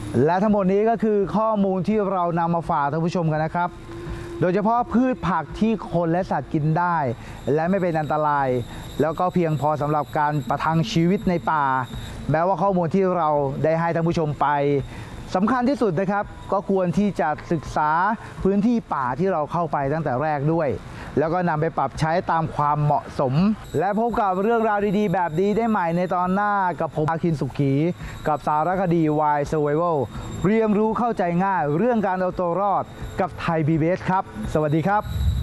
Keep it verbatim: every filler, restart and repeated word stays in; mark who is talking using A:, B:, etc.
A: และทั้งหมดนี้ก็คือข้อมูลที่เรานำมาฝากท่านผู้ชมกันนะครับโดยเฉพาะพืชผักที่คนและสัตว์กินได้และไม่เป็นอันตรายแล้วก็เพียงพอสำหรับการประทังชีวิตในป่าแม้ว่าข้อมูลที่เราได้ให้ท่านผู้ชมไปสำคัญที่สุดนะครับก็ควรที่จะศึกษาพื้นที่ป่าที่เราเข้าไปตั้งแต่แรกด้วยแล้วก็นำไปปรับใช้ตามความเหมาะสมและพบกับเรื่องราวดีๆแบบนี้ได้ใหม่ในตอนหน้ากับผมอาคินสุขีกับสารคดี Wild Survival เรียนรู้เข้าใจง่ายเรื่องการเอาตัวรอดกับไทย พี บี เอส ครับสวัสดีครับ